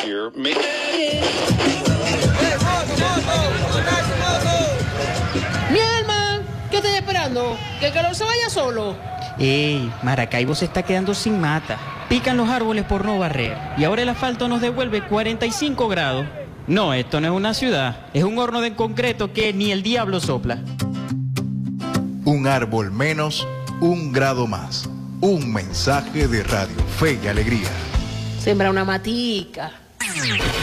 year. Mi alma, ¿qué estoy esperando? ¿Que el calor se vaya solo? ¡Ey! Maracaibo se está quedando sin mata. Pican los árboles por no barrer. Y ahora el asfalto nos devuelve 45 grados. No, esto no es una ciudad. Es un horno de concreto que ni el diablo sopla. Un árbol menos, un grado más. Un mensaje de Radio Fe y Alegría. Sembra una matica.